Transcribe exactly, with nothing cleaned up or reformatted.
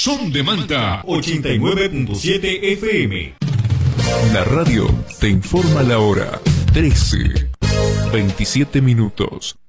Son de Manta ochenta y nueve punto siete F M. La radio te informa la hora. trece, veintisiete minutos.